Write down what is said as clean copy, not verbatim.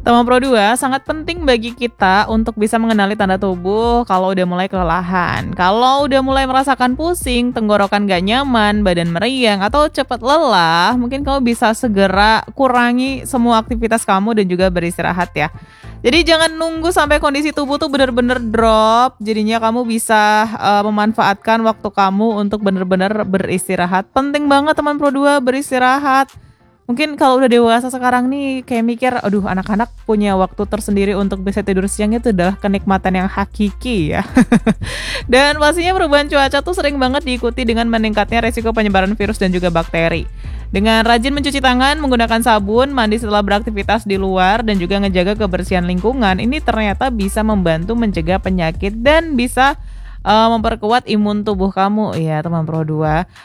Teman Pro 2 sangat penting bagi kita untuk bisa mengenali tanda tubuh kalau udah mulai kelelahan. Kalau udah mulai merasakan pusing, tenggorokan gak nyaman, badan meriang, atau cepat lelah, mungkin kamu bisa segera kurangi semua aktivitas kamu dan juga beristirahat ya. Jadi jangan nunggu sampai kondisi tubuh tuh bener-bener drop. Jadinya kamu bisa memanfaatkan waktu kamu untuk bener-bener beristirahat. Penting banget teman Pro 2 beristirahat. Mungkin kalau udah dewasa sekarang nih kayak mikir, aduh anak-anak punya waktu tersendiri untuk bisa tidur siang itu adalah kenikmatan yang hakiki ya. Dan pastinya perubahan cuaca tuh sering banget diikuti dengan meningkatnya resiko penyebaran virus dan juga bakteri. Dengan rajin mencuci tangan, menggunakan sabun, mandi setelah beraktivitas di luar, dan juga ngejaga kebersihan lingkungan, ini ternyata bisa membantu mencegah penyakit dan bisa memperkuat imun tubuh kamu ya teman Pro 2.